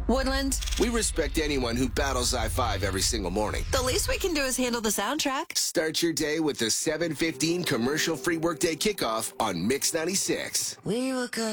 Woodland, We respect anyone who battles I-5 every single morning. the least we can do is handle the soundtrack. Start your day with the 7:15 commercial-free workday kickoff on Mix 96. We were good.